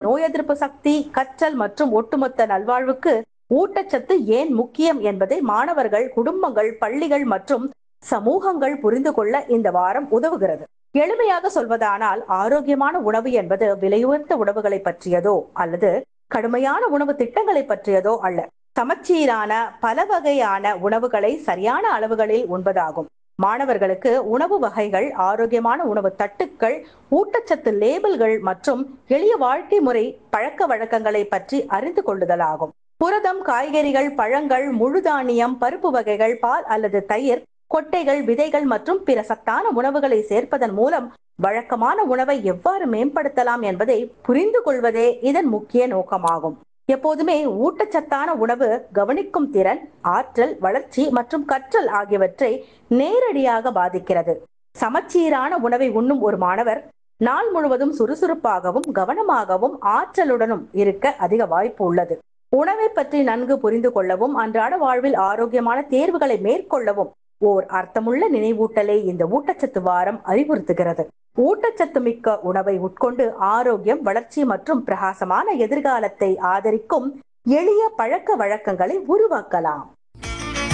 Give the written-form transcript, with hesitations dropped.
நோய் எதிர்ப்பு சக்தி, கற்றல் மற்றும் ஒட்டுமொத்த நல்வாழ்வுக்கு ஊட்டச்சத்து ஏன் முக்கியம் என்பதை மாணவர்கள், குடும்பங்கள், பள்ளிகள் மற்றும் சமூகங்கள் புரிந்து கொள்ள இந்த வாரம் உதவுகிறது. எளிமையாக சொல்வதானால், ஆரோக்கியமான உணவு என்பது விலையுயர்ந்த உணவுகளை பற்றியதோ அல்லது கடுமையான உணவு திட்டங்களை பற்றியதோ அல்ல. சமச்சீரான பல வகையான உணவுகளை சரியான அளவுகளில் உண்பதாகும். மாணவர்களுக்கு உணவு வகைகள், ஆரோக்கியமான உணவு தட்டுக்கள், ஊட்டச்சத்து லேபிள்கள் மற்றும் எளிய வாழ்க்கை முறை பழக்க வழக்கங்களை பற்றி அறிந்து கொள்ளுதலாகும். புரதம், காய்கறிகள், பழங்கள், முழு தானியம், பருப்பு வகைகள், பால் அல்லது தயிர், கொட்டைகள், விதைகள் மற்றும் பிற சத்தான உணவுகளை சேர்ப்பதன் மூலம் வழக்கமான உணவை எவ்வாறு மேம்படுத்தலாம் என்பதை புரிந்து கொள்வதே இதன் முக்கிய நோக்கமாகும். எப்போதுமே ஊட்டச்சத்தான உணவு கவனிக்கும் திறன், ஆற்றல், வளர்ச்சி மற்றும் கற்றல் ஆகியவற்றை நேரடியாக பாதிக்கிறது. சமச்சீரான உணவை உண்ணும் ஒரு மாணவர் நாள் முழுவதும் சுறுசுறுப்பாகவும் கவனமாகவும் ஆற்றலுடனும் இருக்க அதிக வாய்ப்பு உள்ளது. உணவை பற்றி நன்கு புரிந்து கொள்ளவும் அன்றாட வாழ்வில் ஆரோக்கியமான தேர்வுகளை மேற்கொள்ளவும் ஓர் அர்த்தமுள்ள நினைவூட்டலை இந்த ஊட்டச்சத்து வாரம் அறிவுறுத்துகிறது. ஊட்டச்சத்து மிக்க உணவை உட்கொண்டு ஆரோக்கியம், வளர்ச்சி மற்றும் பிரகாசமான எதிர்காலத்தை ஆதரிக்கும் எளிய பழக்க வழக்கங்களை உருவாக்கலாம்.